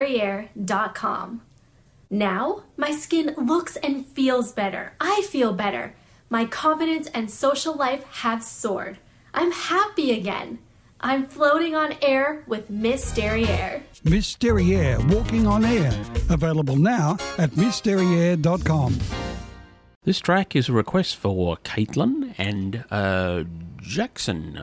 Derriere.com. Now, my skin looks and feels better. I feel better. My confidence and social life have soared. I'm happy again. I'm floating on air with Miss Derriere. Miss Derriere, walking on air. Available now at MissDerriere.com. This track is a request for Caitlin and Jackson.